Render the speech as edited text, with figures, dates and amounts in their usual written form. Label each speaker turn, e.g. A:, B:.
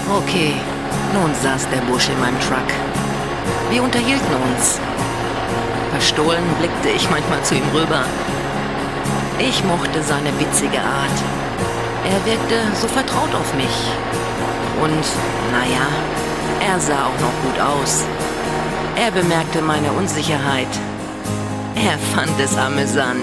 A: Okay, nun saß der Bursche in meinem Truck. Wir unterhielten uns. Verstohlen blickte ich manchmal zu ihm rüber. Ich mochte seine witzige Art. Er wirkte so vertraut auf mich. Und, naja, er sah auch noch gut aus. Er bemerkte meine Unsicherheit. Er fand es amüsant.